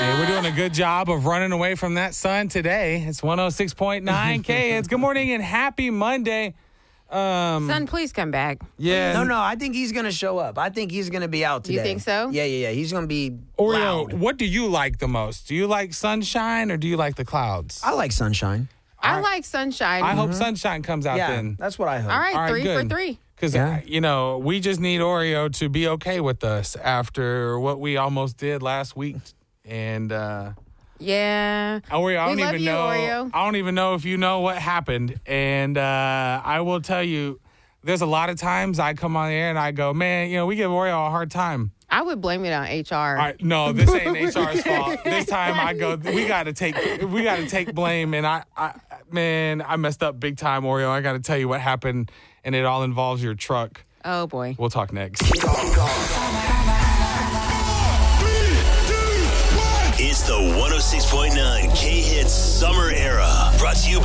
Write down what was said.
Hey, we're doing a good job of running away from that sun today. It's 106.9 K. It's good morning and happy Monday. Son, please come back. Yeah. No, I think he's going to show up. I think he's going to be out today. You think so? Yeah. He's going to be Oreo, loud. what do you like the most? Do you like sunshine or do you like the clouds? I like sunshine. I like sunshine. I hope sunshine comes out Yeah, then. that's what I hope. All right, 3 for good. 3. Because, Yeah. we just need Oreo to be okay with us after what we almost did last week. And, Yeah. Oreo, I We don't love even you, know. Oreo. I don't even know if you know what happened. And I will tell you, there's a lot of times I come on here and I go, man, we give Oreo a hard time. I would blame it on HR. All right, no, this ain't HR's fault. This time I go, we got to take blame. And I messed up big time, Oreo. I got to tell you what happened, and it all involves your truck. Oh, boy. We'll talk next. It's the 106.9 K-Hits Song